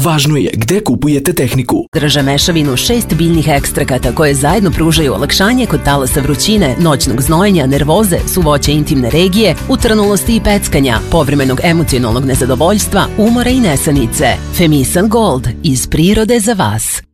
Važno je gde kupujete tehniku. Drže mešavinu 6 biljnih ekstrakata koje zajedno pružaju olakšanje kod talasa vrućine, noćnog znojenja, nervoze, suvoće intimne regije, utranulosti i peckanja, povremenog emocionalnog nezadovoljstva, umora i nesanice. Femisan Gold, iz prirode za vas.